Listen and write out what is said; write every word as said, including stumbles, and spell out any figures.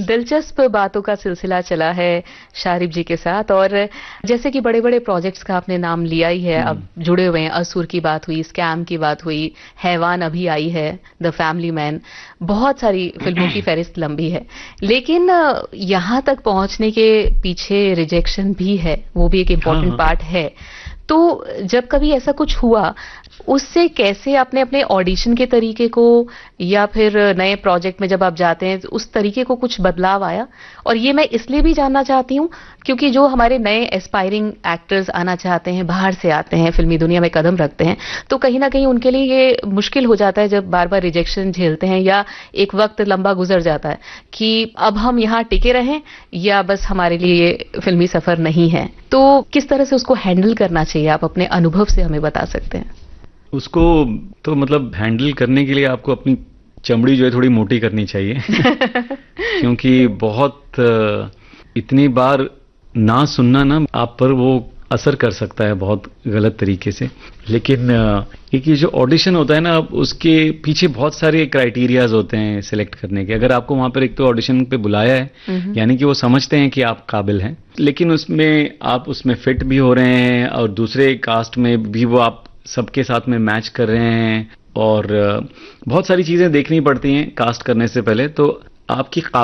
दिलचस्प बातों का सिलसिला चला है शारिब जी के साथ। और जैसे कि बड़े बड़े प्रोजेक्ट्स का आपने नाम लिया ही है, अब जुड़े हुए हैं, असुर की बात हुई, स्कैम की बात हुई, हैवान अभी आई है, द फैमिली मैन, बहुत सारी फिल्मों की फहरिस्त लंबी है। लेकिन यहाँ तक पहुंचने के पीछे रिजेक्शन भी है, वो भी एक इम्पोर्टेंट हाँ, पार्ट है। तो जब कभी ऐसा कुछ हुआ, उससे कैसे आपने अपने ऑडिशन के तरीके को या फिर नए प्रोजेक्ट में जब आप जाते हैं उस तरीके को कुछ बदलाव आया? और ये मैं इसलिए भी जानना चाहती हूँ क्योंकि जो हमारे नए एस्पायरिंग एक्टर्स आना चाहते हैं, बाहर से आते हैं, फिल्मी दुनिया में कदम रखते हैं, तो कहीं ना कहीं उनके लिए ये मुश्किल हो जाता है जब बार बार रिजेक्शन झेलते हैं या एक वक्त लंबा गुजर जाता है कि अब हम यहाँ टिके रहें या बस हमारे लिए ये फिल्मी सफर नहीं है। तो किस तरह से उसको हैंडल करना चाहिए, आप अपने अनुभव से हमें बता सकते हैं? उसको तो मतलब हैंडल करने के लिए आपको अपनी चमड़ी जो है थोड़ी मोटी करनी चाहिए क्योंकि बहुत इतनी बार ना सुनना ना आप पर वो असर कर सकता है बहुत गलत तरीके से। लेकिन एक ये जो ऑडिशन होता है ना, उसके पीछे बहुत सारे क्राइटेरियाज होते हैं सिलेक्ट करने के। अगर आपको वहां पर एक तो ऑडिशन पे बुलाया है, यानी कि वो समझते हैं कि आप काबिल हैं, लेकिन उसमें आप उसमें फिट भी हो रहे हैं और दूसरे कास्ट में भी वो आप सबके साथ में मैच कर रहे हैं, और बहुत सारी चीजें देखनी पड़ती हैं कास्ट करने से पहले। तो आपकी